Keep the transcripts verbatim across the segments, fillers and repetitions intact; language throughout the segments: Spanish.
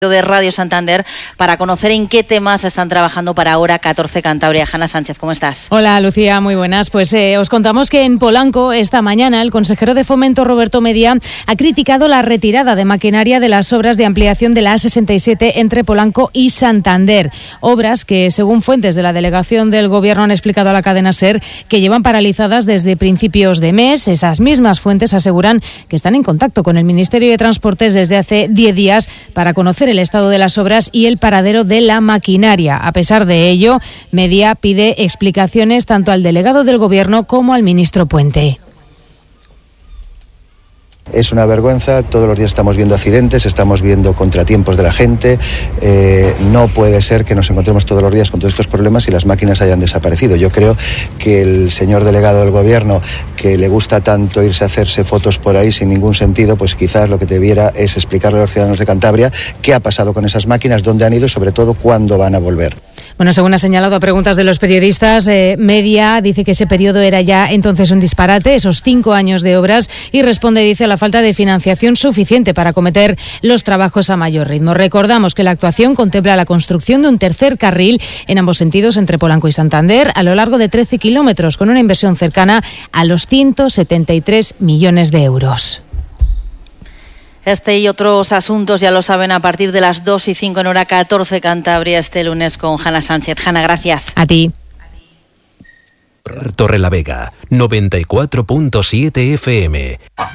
de Radio Santander para conocer en qué temas están trabajando para Hora catorce Cantabria. Hanna Sánchez, ¿cómo estás? Hola Lucía, muy buenas. Pues eh, os contamos que en Polanco esta mañana el consejero de Fomento Roberto Media ha criticado la retirada de maquinaria de las obras de ampliación de la A sesenta y siete entre Polanco y Santander. Obras que, según fuentes de la delegación del Gobierno, han explicado a la cadena SER que llevan paralizadas desde principios de mes. Esas mismas fuentes aseguran que están en contacto con el Ministerio de Transportes desde hace diez días para conocer el estado de las obras y el paradero de la maquinaria. A pesar de ello, Media pide explicaciones tanto al delegado del Gobierno como al ministro Puente. Es una vergüenza, todos los días estamos viendo accidentes, estamos viendo contratiempos de la gente, eh, no puede ser que nos encontremos todos los días con todos estos problemas y las máquinas hayan desaparecido. Yo creo que el señor delegado del Gobierno, que le gusta tanto irse a hacerse fotos por ahí sin ningún sentido, pues quizás lo que debiera es explicarle a los ciudadanos de Cantabria qué ha pasado con esas máquinas, dónde han ido y sobre todo cuándo van a volver. Bueno, según ha señalado a preguntas de los periodistas, eh, Media dice que ese periodo era ya entonces un disparate, esos cinco años de obras, y responde, dice, a la falta de financiación suficiente para acometer los trabajos a mayor ritmo. Recordamos que la actuación contempla la construcción de un tercer carril en ambos sentidos entre Polanco y Santander a lo largo de trece kilómetros, con una inversión cercana a los ciento setenta y tres millones de euros. Este y otros asuntos ya lo saben a partir de las dos y cinco en Hora catorce Cantabria este lunes con Hanna Sánchez. Hanna, gracias. A ti. Torrelavega, noventa y cuatro punto siete F M.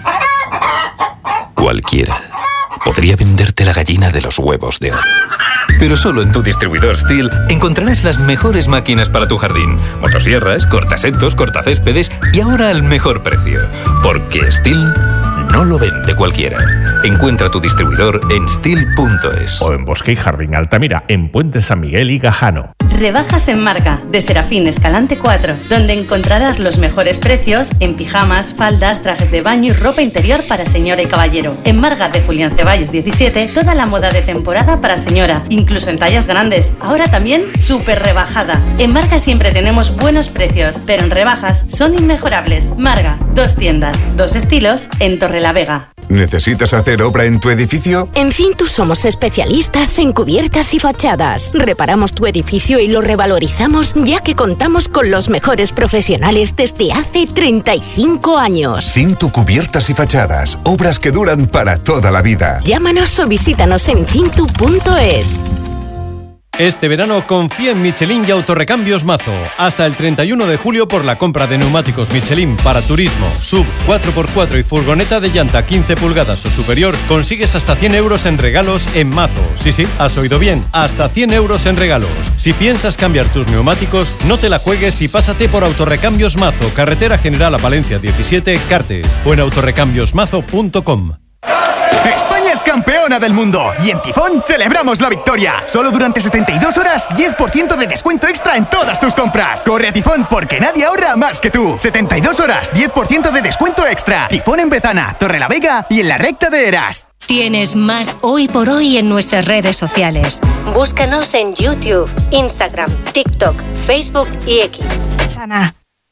Cualquiera podría venderte la gallina de los huevos de oro. Pero solo en tu distribuidor STIHL encontrarás las mejores máquinas para tu jardín. Motosierras, cortasetos, cortacéspedes y ahora al mejor precio. Porque STIHL no lo vende cualquiera. Encuentra tu distribuidor en stihl punto es. O en Bosque y Jardín Altamira, en Puente San Miguel y Gajano. Rebajas en Marca, de Serafín Escalante cuatro, donde encontrarás los mejores precios en pijamas, faldas, trajes de baño y ropa interior para señora y caballero. En Marga de Julián Ceballos diecisiete, toda la moda de temporada para señora, incluso en tallas grandes. Ahora también súper rebajada. En Marga siempre tenemos buenos precios, pero en rebajas son inmejorables. Marga, dos tiendas, dos estilos en Torrelavega. ¿Necesitas hacer obra en tu edificio? En Cintus somos especialistas en cubiertas y fachadas. Reparamos tu edificio y lo revalorizamos, ya que contamos con los mejores profesionales desde hace treinta y cinco años. Cintu Cubiertas y Fachadas, obras que duran para toda la vida. Llámanos o visítanos en cintu punto es. Este verano confía en Michelin y Autorrecambios Mazo. Hasta el treinta y uno de julio por la compra de neumáticos Michelin para turismo, sub, cuatro por cuatro y furgoneta de llanta quince pulgadas o superior, consigues hasta cien euros en regalos en Mazo. Sí, sí, has oído bien, hasta cien euros en regalos. Si piensas cambiar tus neumáticos, no te la juegues y pásate por Autorrecambios Mazo, carretera General a Palencia diecisiete, Cartes, o en autorrecambios mazo punto com. España es campeona del mundo y en Tifón celebramos la victoria. Solo durante setenta y dos horas, diez por ciento de descuento extra en todas tus compras. Corre a Tifón porque nadie ahorra más que tú. setenta y dos horas, diez por ciento de descuento extra. Tifón en Bezana, Torrelavega y en la recta de Eras. Tienes más Hoy por Hoy en nuestras redes sociales. Búscanos en YouTube, Instagram, TikTok, Facebook y X. Ana.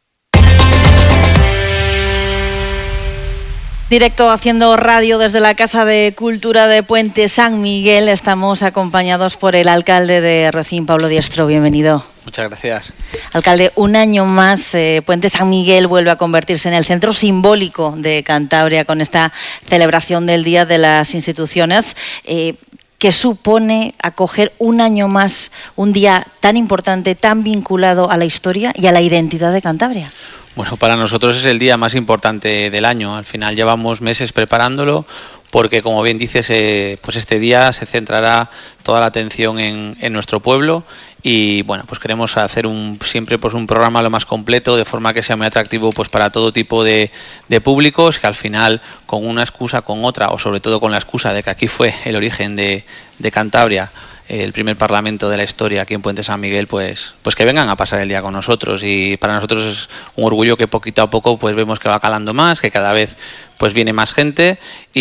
Directo haciendo radio desde la Casa de Cultura de Puente San Miguel. Estamos acompañados por el alcalde de Rocín, Pablo Diestro. Bienvenido. Muchas gracias. Alcalde, un año más, eh, Puente San Miguel vuelve a convertirse en el centro simbólico de Cantabria con esta celebración del Día de las Instituciones. Eh, ¿Qué supone acoger un año más un día tan importante, tan vinculado a la historia y a la identidad de Cantabria? Bueno, para nosotros es el día más importante del año. Al final llevamos meses preparándolo porque, como bien dices, eh, pues este día se centrará toda la atención en, en nuestro pueblo y, bueno, pues queremos hacer un, siempre pues un programa lo más completo de forma que sea muy atractivo pues para todo tipo de, de públicos, que al final, con una excusa, con otra, o sobre todo con la excusa de que aquí fue el origen de, de Cantabria, el primer parlamento de la historia aquí en Puente San Miguel, pues, pues que vengan a pasar el día con nosotros. Y para nosotros es un orgullo que poquito a poco pues vemos que va calando más, que cada vez pues viene más gente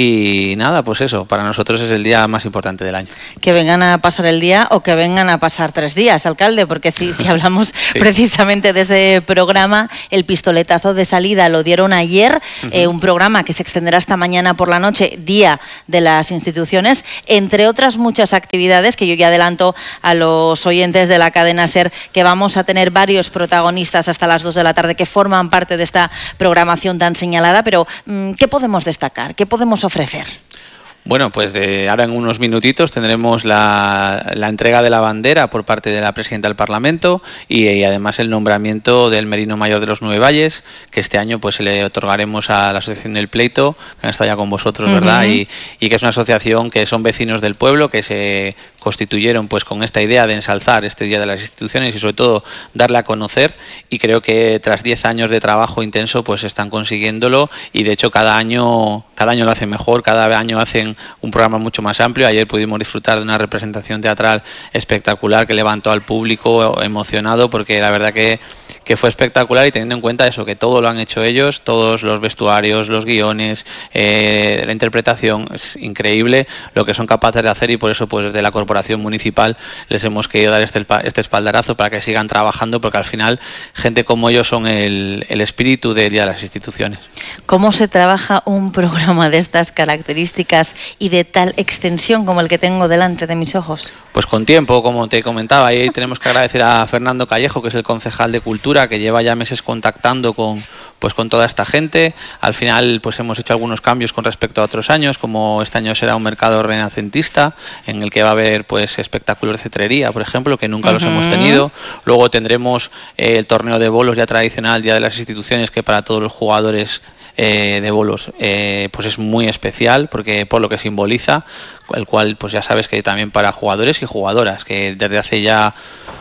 y nada, pues eso, para nosotros es el día más importante del año. Que vengan a pasar el día o que vengan a pasar tres días, alcalde, porque si, si hablamos sí. precisamente de ese programa, el pistoletazo de salida lo dieron ayer, uh-huh. eh, un programa que se extenderá hasta mañana por la noche, Día de las Instituciones, entre otras muchas actividades que yo ya adelanto a los oyentes de la cadena SER que vamos a tener varios protagonistas hasta las dos de la tarde que forman parte de esta programación tan señalada, pero ¿qué podemos destacar? ¿Qué podemos ofrecer? Bueno, pues de ahora en unos minutitos tendremos la, la entrega de la bandera por parte de la presidenta del Parlamento y, y además el nombramiento del Merino Mayor de los Nueve Valles, que este año pues le otorgaremos a la Asociación del Pleito, que han estado ya con vosotros, uh-huh. ¿verdad? Y, y que es una asociación que son vecinos del pueblo, que se constituyeron pues con esta idea de ensalzar este Día de las Instituciones y sobre todo darle a conocer, y creo que tras diez años de trabajo intenso pues están consiguiéndolo, y de hecho cada año, cada año lo hacen mejor, cada año hacen un programa mucho más amplio. Ayer pudimos disfrutar de una representación teatral espectacular que levantó al público emocionado, porque la verdad que, que fue espectacular, y teniendo en cuenta eso, que todo lo han hecho ellos, todos los vestuarios, los guiones, eh, la interpretación, es increíble lo que son capaces de hacer, y por eso pues desde la corporación municipal les hemos querido dar este, este espaldarazo para que sigan trabajando, porque al final gente como ellos son el, el espíritu del Día de las Instituciones. ¿Cómo se trabaja un programa de estas características y de tal extensión como el que tengo delante de mis ojos? Pues con tiempo, como te comentaba, ahí tenemos que agradecer a Fernando Callejo, que es el concejal de Cultura, que lleva ya meses contactando con, pues con toda esta gente. Al final pues hemos hecho algunos cambios con respecto a otros años, como este año será un mercado renacentista, en el que va a haber pues espectáculos de cetrería, por ejemplo, que nunca uh-huh. los hemos tenido. Luego tendremos eh, el torneo de bolos ya tradicional, Día de las Instituciones, que para todos los jugadores Eh, de bolos eh, pues es muy especial, porque por lo que simboliza, el cual pues ya sabes que también para jugadores y jugadoras, que desde hace ya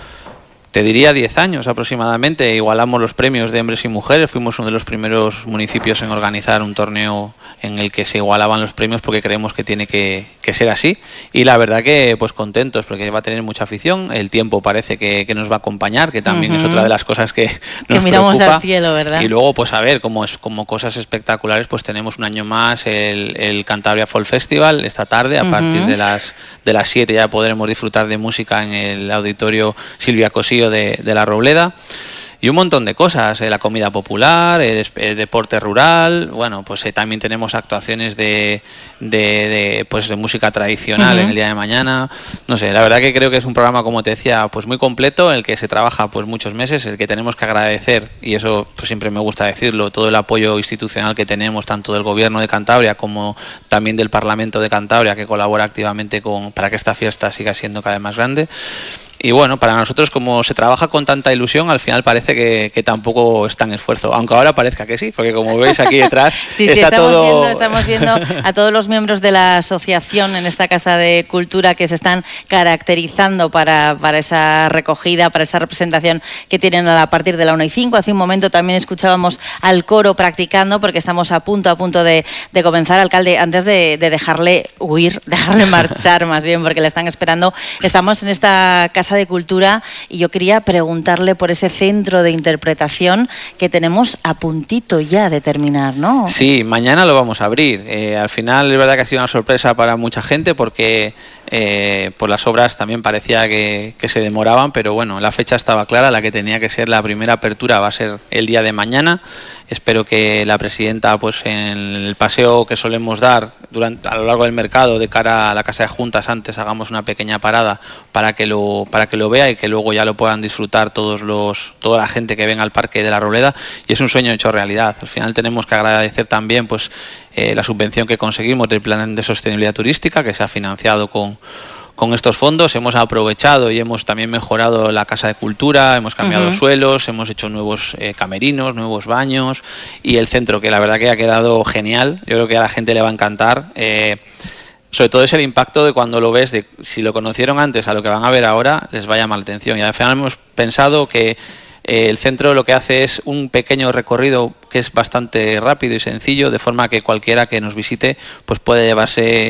te diría diez años aproximadamente igualamos los premios de hombres y mujeres. Fuimos uno de los primeros municipios en organizar un torneo en el que se igualaban los premios, porque creemos que tiene que, que ser así, y la verdad que pues contentos, porque va a tener mucha afición. El tiempo parece que, que nos va a acompañar, que también uh-huh. es otra de las cosas que nos que miramos preocupa. Al cielo, ¿verdad? Y luego pues a ver, como es como cosas espectaculares, pues tenemos un año más el, el Cantabria Folk Festival esta tarde a uh-huh. partir de las de las siete ya podremos disfrutar de música en el auditorio Silvia Cosío de, de La Robleda. Y un montón de cosas, eh, la comida popular, el, el deporte rural. Bueno, pues eh, también tenemos actuaciones de, de, de, pues, de música tradicional uh-huh. en el día de mañana. No sé, la verdad que creo que es un programa, como te decía, pues muy completo, en el que se trabaja pues muchos meses, el que tenemos que agradecer, y eso pues siempre me gusta decirlo, todo el apoyo institucional que tenemos, tanto del Gobierno de Cantabria como también del Parlamento de Cantabria, que colabora activamente con para que esta fiesta siga siendo cada vez más grande. Y bueno, para nosotros, como se trabaja con tanta ilusión, al final parece que, que tampoco es tan esfuerzo, aunque ahora parezca que sí, porque como veis aquí detrás sí, está sí, estamos todo... Viendo, estamos viendo a todos los miembros de la asociación en esta Casa de Cultura que se están caracterizando para, para esa recogida, para esa representación que tienen a partir de la una y cinco. Hace un momento también escuchábamos al coro practicando, porque estamos a punto, a punto de, de comenzar. Alcalde, antes de, de dejarle huir, dejarle marchar más bien, porque le están esperando, estamos en esta Casa de Cultura y yo quería preguntarle por ese centro de interpretación que tenemos a puntito ya de terminar, ¿no? Sí, mañana lo vamos a abrir. Eh, al final es verdad que ha sido una sorpresa para mucha gente, porque eh, por las obras también parecía que, que se demoraban, pero bueno, la fecha estaba clara, la que tenía que ser la primera apertura va a ser el día de mañana. Espero que la presidenta, pues en el paseo que solemos dar durante a lo largo del mercado de cara a la Casa de Juntas, antes hagamos una pequeña parada para que lo para que lo vea, y que luego ya lo puedan disfrutar todos los toda la gente que venga al Parque de la Robleda. Y es un sueño hecho realidad. Al final tenemos que agradecer también pues eh, la subvención que conseguimos del Plan de Sostenibilidad Turística, que se ha financiado con Con estos fondos. Hemos aprovechado y hemos también mejorado la Casa de Cultura, hemos cambiado uh-huh. suelos, hemos hecho nuevos eh, camerinos, nuevos baños, y el centro, que la verdad que ha quedado genial. Yo creo que a la gente le va a encantar. Eh, sobre todo es el impacto de cuando lo ves, de si lo conocieron antes a lo que van a ver ahora, les va a llamar la atención. Y al final hemos pensado que eh, el centro lo que hace es un pequeño recorrido que es bastante rápido y sencillo, de forma que cualquiera que nos visite pues puede llevarse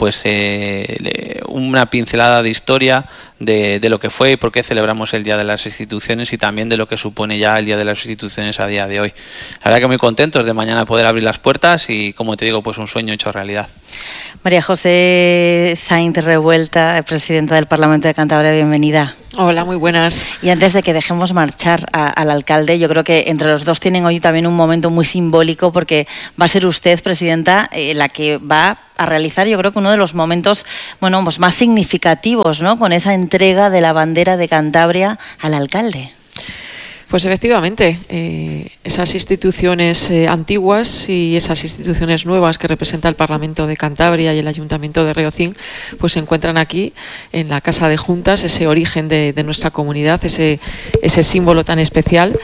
pues eh, una pincelada de historia de, de lo que fue y por qué celebramos el Día de las Instituciones y también de lo que supone ya el Día de las Instituciones a día de hoy. La verdad que muy contentos de mañana poder abrir las puertas y, como te digo, pues un sueño hecho realidad. María José Sainz Revuelta, presidenta del Parlamento de Cantabria, bienvenida. Hola, muy buenas. Y antes de que dejemos marchar a, al alcalde, yo creo que entre los dos tienen hoy también un momento muy simbólico, porque va a ser usted, presidenta, eh, la que va a realizar, yo creo que uno de los momentos, bueno, pues más significativos, ¿no?, con esa entrega de la bandera de Cantabria al alcalde. Pues efectivamente, eh, esas instituciones eh, antiguas y esas instituciones nuevas que representa el Parlamento de Cantabria y el Ayuntamiento de Reocín, pues se encuentran aquí en la Casa de Juntas, ese origen de, de nuestra comunidad, ese, ese símbolo tan especial,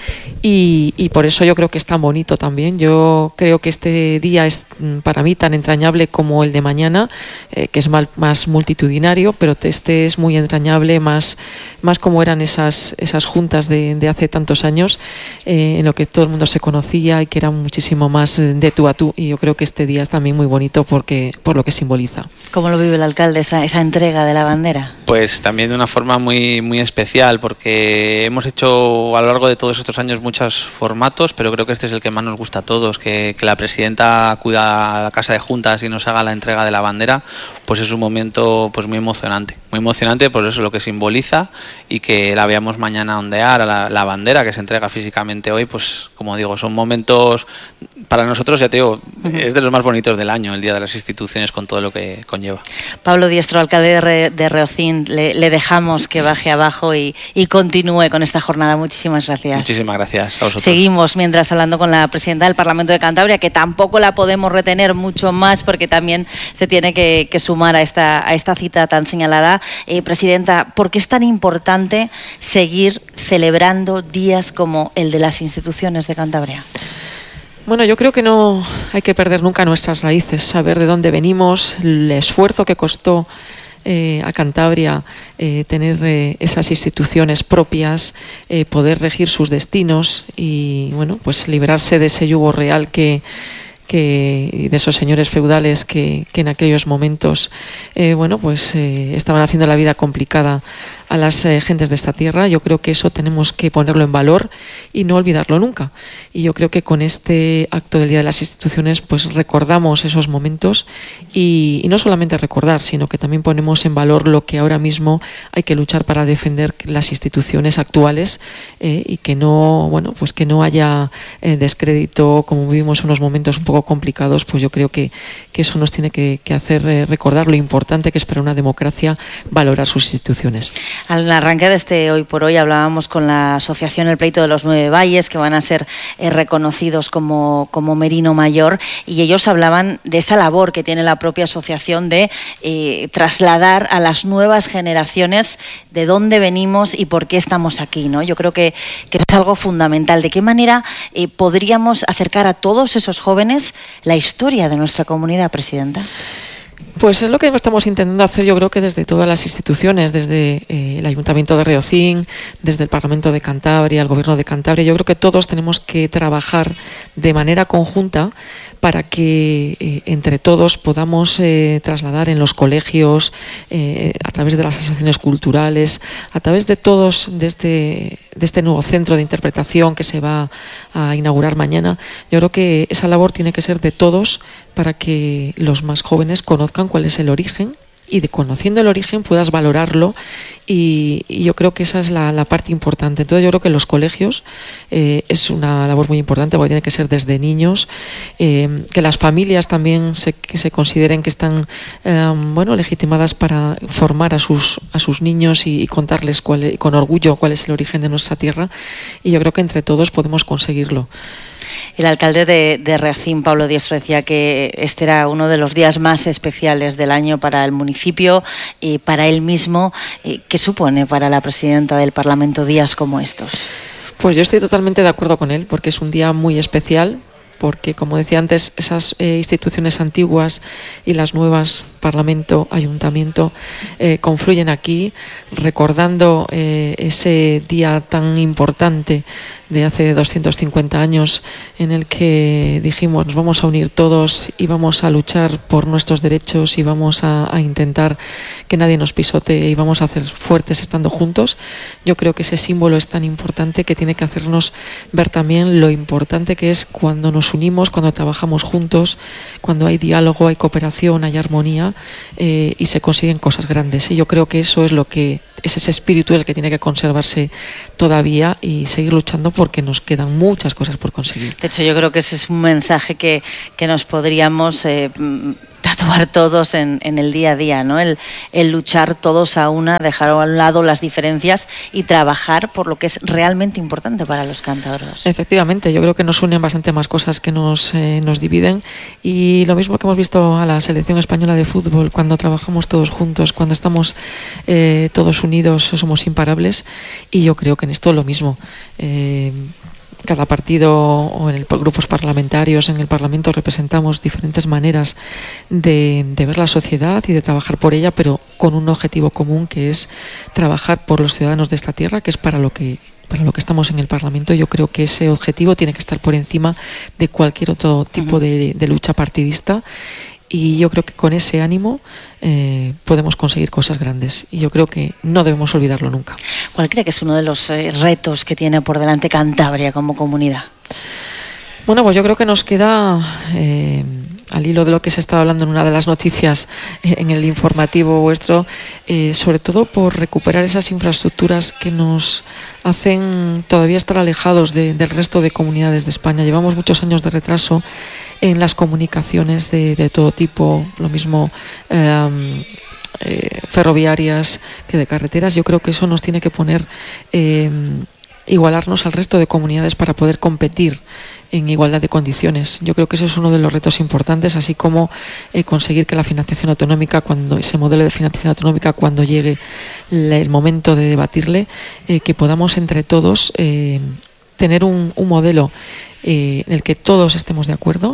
y, y por eso yo creo que es tan bonito también. Yo creo que este día es para mí tan entrañable como el de mañana, eh, que es mal, más multitudinario, pero este es muy entrañable, más, más como eran esas, esas juntas de, de hace tantos años, eh, en lo que todo el mundo se conocía y que era muchísimo más de tú a tú, y yo creo que este día es también muy bonito porque por lo que simboliza. ¿Cómo lo vive el alcalde, esa, esa entrega de la bandera? Pues también de una forma muy, muy especial, porque hemos hecho a lo largo de todos estos años muchos formatos, pero creo que este es el que más nos gusta a todos, que, que la presidenta acuda a la Casa de Juntas y nos haga la entrega de la bandera, pues es un momento pues muy emocionante, muy emocionante por eso, lo que simboliza, y que la veamos mañana ondear a la, la bandera que se entrega físicamente hoy, pues como digo, son momentos para nosotros, ya te digo, uh-huh. es de los más bonitos del año, el Día de las Instituciones, con todo lo que conlleva. Pablo Diestro, alcalde de, Re, de Reocín, le, le dejamos que baje abajo y, y continúe con esta jornada. Muchísimas gracias. Muchísimas gracias a vosotros. Seguimos mientras hablando con la presidenta del Parlamento de Cantabria, que tampoco la podemos retener mucho más porque también se tiene que, que sumar a esta, a esta cita tan señalada. Eh, presidenta, ¿por qué es tan importante seguir celebrando días como el de las instituciones de Cantabria? Bueno, yo creo que no hay que perder nunca nuestras raíces, saber de dónde venimos, el esfuerzo que costó eh, a Cantabria eh, tener eh, esas instituciones propias, eh, poder regir sus destinos y, bueno, pues librarse de ese yugo real que que de esos señores feudales que, que en aquellos momentos eh, bueno pues eh, estaban haciendo la vida complicada a las eh, gentes de esta tierra. Yo creo que eso tenemos que ponerlo en valor y no olvidarlo nunca. Y yo creo que con este acto del Día de las Instituciones pues recordamos esos momentos y, y no solamente recordar, sino que también ponemos en valor lo que ahora mismo hay que luchar para defender las instituciones actuales eh, y que no bueno pues que no haya eh, descrédito, como vivimos unos momentos un poco complicados. Pues yo creo que, que eso nos tiene que, que hacer eh, recordar lo importante que es para una democracia valorar sus instituciones. Al arranque de este Hoy por Hoy hablábamos con la asociación El Pleito de los Nueve Valles, que van a ser eh, reconocidos como, como Merino Mayor, y ellos hablaban de esa labor que tiene la propia asociación de eh, trasladar a las nuevas generaciones de dónde venimos y por qué estamos aquí, ¿no? Yo creo que, que es algo fundamental. ¿De qué manera eh, podríamos acercar a todos esos jóvenes la historia de nuestra comunidad, presidenta? Pues es lo que estamos intentando hacer, yo creo que desde todas las instituciones, desde eh, el Ayuntamiento de Reocín, desde el Parlamento de Cantabria, el Gobierno de Cantabria. Yo creo que todos tenemos que trabajar de manera conjunta para que eh, entre todos podamos eh, trasladar en los colegios, eh, a través de las asociaciones culturales, a través de todos, de este, de este nuevo centro de interpretación que se va a inaugurar mañana. Yo creo que esa labor tiene que ser de todos para que los más jóvenes conozcan cuál es el origen y de conociendo el origen puedas valorarlo y, y yo creo que esa es la, la parte importante. Entonces yo creo que los colegios eh, es una labor muy importante porque tiene que ser desde niños, eh, que las familias también se, que se consideren que están eh, bueno legitimadas para formar a sus a sus niños y, y contarles cuál es, con orgullo cuál es el origen de nuestra tierra, y yo creo que entre todos podemos conseguirlo. El alcalde de, de Reocín, Pablo Diestro, decía que este era uno de los días más especiales del año para el municipio y para él mismo. ¿Qué supone para la presidenta del Parlamento días como estos? Pues yo estoy totalmente de acuerdo con él, porque es un día muy especial, porque, como decía antes, esas eh, instituciones antiguas y las nuevas Parlamento, Ayuntamiento, eh, confluyen aquí, recordando eh, ese día tan importante de hace doscientos cincuenta años en el que dijimos nos vamos a unir todos y vamos a luchar por nuestros derechos y vamos a, a intentar que nadie nos pisotee y vamos a hacer fuertes estando juntos. Yo creo que ese símbolo es tan importante que tiene que hacernos ver también lo importante que es cuando nos unimos, cuando trabajamos juntos, cuando hay diálogo, hay cooperación, hay armonía eh, y se consiguen cosas grandes. Y yo creo que eso es lo que es ese espíritu el que tiene que conservarse todavía y seguir luchando porque nos quedan muchas cosas por conseguir. De hecho, yo creo que ese es un mensaje que, que nos podríamos eh, tatuar todos en, en el día a día, ¿no? El, el luchar todos a una, dejar a un lado las diferencias y trabajar por lo que es realmente importante para los cántabros. Efectivamente, yo creo que nos unen bastante más cosas que nos, eh, nos dividen, y lo mismo que hemos visto a la selección española de fútbol, cuando trabajamos todos juntos, cuando estamos eh, todos unidos, somos imparables, y yo creo que en esto lo mismo. Eh, Cada partido o en el, grupos parlamentarios en el Parlamento representamos diferentes maneras de, de ver la sociedad y de trabajar por ella, pero con un objetivo común, que es trabajar por los ciudadanos de esta tierra, que es para lo que para lo que estamos en el Parlamento. Yo creo que ese objetivo tiene que estar por encima de cualquier otro tipo de, de lucha partidista. Y yo creo que con ese ánimo eh, podemos conseguir cosas grandes. Y yo creo que no debemos olvidarlo nunca. ¿Cuál cree que es uno de los eh, retos que tiene por delante Cantabria como comunidad? Bueno, pues yo creo que nos queda, eh, al hilo de lo que se estaba hablando en una de las noticias eh, en el informativo vuestro, eh, sobre todo por recuperar esas infraestructuras que nos hacen todavía estar alejados de, del resto de comunidades de España. Llevamos muchos años de retraso en las comunicaciones de, de todo tipo, lo mismo eh, eh, ferroviarias que de carreteras. Yo creo que eso nos tiene que poner, eh, igualarnos al resto de comunidades para poder competir en igualdad de condiciones. Yo creo que eso es uno de los retos importantes, así como eh, conseguir que la financiación autonómica, cuando ese modelo de financiación autonómica, cuando llegue la, el momento de debatirle, eh, que podamos entre todos eh, tener un, un modelo eh, en el que todos estemos de acuerdo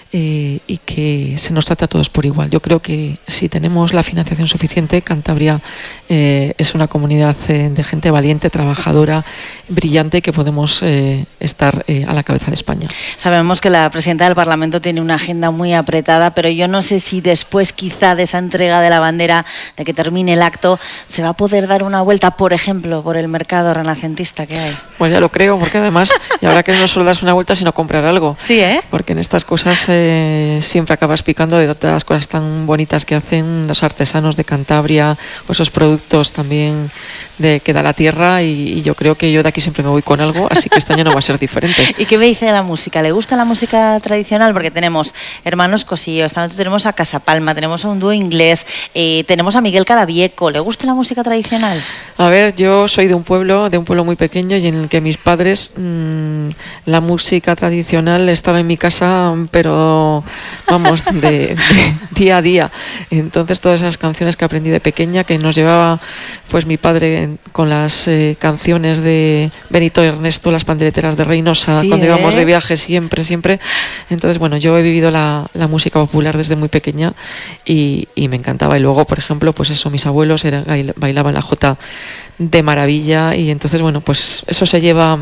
eh, y que se nos trate a todos por igual. Yo creo que si tenemos la financiación suficiente, Cantabria eh, es una comunidad eh, de gente valiente, trabajadora, brillante, que podemos eh, estar eh, a la cabeza de España. Sabemos que la presidenta del Parlamento tiene una agenda muy apretada, pero yo no sé si después quizá de esa entrega de la bandera, de que termine el acto, se va a poder dar una vuelta, por ejemplo, por el mercado renacentista que hay. Pues ya lo creo, porque además, y ahora que no solo das una vuelta, sino comprar algo. Sí, ¿eh? Porque en estas cosas eh, siempre acabas picando de todas las cosas tan bonitas que hacen los artesanos de Cantabria, o esos productos también de que da la tierra, y, y yo creo que yo de aquí siempre me voy con algo, así que este año no va a ser diferente. ¿Y qué me dice de la música? ¿Le gusta la música tradicional? Porque tenemos Hermanos Cosillo, esta noche tenemos a Casa Palma, tenemos a un dúo inglés, eh, tenemos a Miguel Cadavieco. ¿Le gusta la música tradicional? A ver, yo soy de un pueblo, de un pueblo muy pequeño, y en el que mis padres, mmm, la música tradicional estaba en mi casa, pero vamos, de, de día a día. Entonces todas esas canciones que aprendí de pequeña, que nos llevaba pues mi padre con las eh, canciones de Benito y Ernesto, las pandereteras de Reynosa, sí, cuando ¿eh? íbamos de viaje, siempre, siempre. Entonces, bueno, yo he vivido la, la música popular desde muy pequeña y, y me encantaba. Y luego, por ejemplo, pues eso, mis abuelos eran, bailaban la jota de maravilla, y entonces, bueno, pues eso se lleva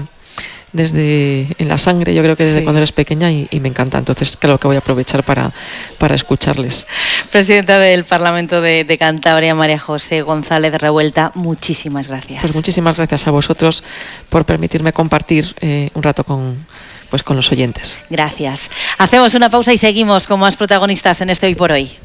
desde en la sangre, yo creo que desde sí. cuando eres pequeña, y, y me encanta. Entonces creo que voy a aprovechar para, para escucharles. Presidenta del Parlamento de, de Cantabria, María José González Revuelta, muchísimas gracias. Pues muchísimas gracias a vosotros por permitirme compartir eh, un rato con, pues, con los oyentes. Gracias. Hacemos una pausa y seguimos con más protagonistas en este Hoy por Hoy.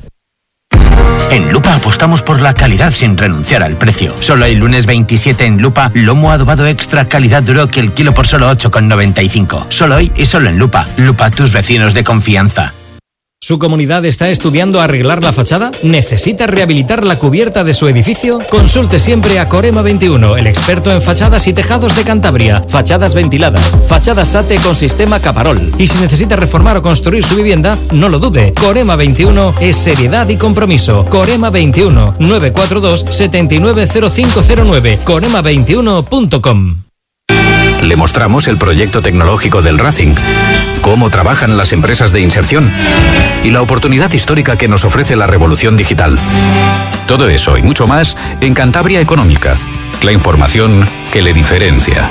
En Lupa apostamos por la calidad sin renunciar al precio. Solo el lunes veintisiete en Lupa, lomo adobado extra calidad Duroc, el kilo por solo ocho con noventa y cinco. Solo hoy y solo en Lupa. Lupa, tus vecinos de confianza. ¿Su comunidad está estudiando arreglar la fachada? ¿Necesita rehabilitar la cubierta de su edificio? Consulte siempre a Corema veintiuno, el experto en fachadas y tejados de Cantabria. Fachadas ventiladas, fachadas SATE con sistema Caparol. Y si necesita reformar o construir su vivienda, no lo dude. Corema veintiuno es seriedad y compromiso. Corema veintiuno, nueve cuatro dos, siete nueve cero cinco cero nueve. corema veintiuno punto com. Le mostramos el proyecto tecnológico del Racing, cómo trabajan las empresas de inserción y la oportunidad histórica que nos ofrece la revolución digital. Todo eso y mucho más en Cantabria Económica. La información que le diferencia.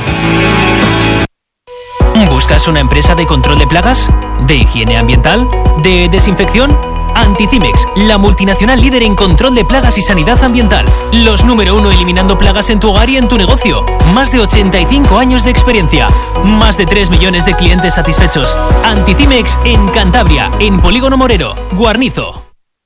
¿Buscas una empresa de control de plagas? ¿De higiene ambiental? ¿De desinfección? Anticimex, la multinacional líder en control de plagas y sanidad ambiental. Los número uno eliminando plagas en tu hogar y en tu negocio. Más de ochenta y cinco años de experiencia. Más de tres millones de clientes satisfechos. Anticimex en Cantabria, en Polígono Morero, Guarnizo.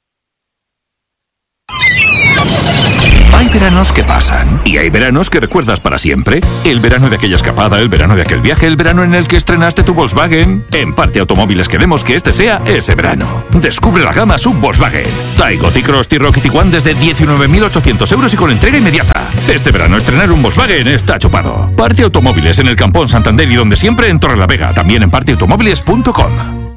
Hay veranos que pasan y hay veranos que recuerdas para siempre. El verano de aquella escapada, el verano de aquel viaje, el verano en el que estrenaste tu Volkswagen. En Parte Automóviles queremos que este sea ese verano. Descubre la gama sub Volkswagen. Taigo, T-Cross, T-Roc y Tiguan desde diecinueve mil ochocientos euros y con entrega inmediata. Este verano estrenar un Volkswagen está chupado. Parte Automóviles en el Campón Santander y donde siempre en Torrelavega. También en parte automóviles punto com.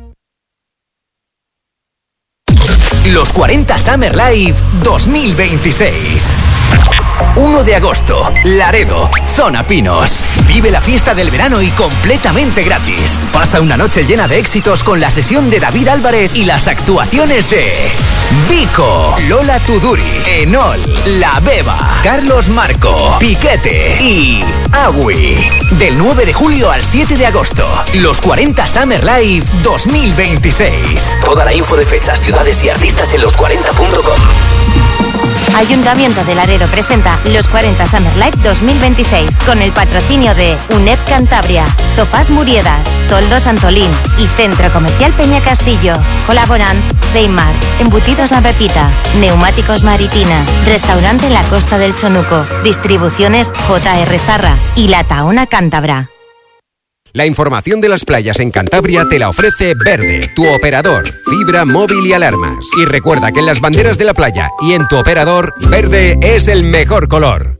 Los cuarenta Summer Live dos mil veintiséis. uno de agosto, Laredo, Zona Pinos. Vive la fiesta del verano y completamente gratis. Pasa una noche llena de éxitos con la sesión de David Álvarez y las actuaciones de Vico, Lola Tuduri, Enol, La Beba, Carlos Marco, Piquete y Agui. Del nueve de julio al siete de agosto. Los cuarenta Summer Live dos mil veintiséis. Toda la info de fechas, ciudades y artistas en los cuarenta punto com. Ayuntamiento de Laredo presenta los cuarenta Summer Live dos mil veintiséis con el patrocinio de UNEP Cantabria, Sofás Muriedas, Toldos Antolín y Centro Comercial Peña Castillo. Colaboran Deimar, Embutidos La Pepita, Neumáticos Maritina, Restaurante La Costa del Chonuco, Distribuciones J R Zarra y La Tahona Cántabra. La información de las playas en Cantabria te la ofrece Verde, tu operador, fibra, móvil y alarmas. Y recuerda que en las banderas de la playa y en tu operador, verde es el mejor color.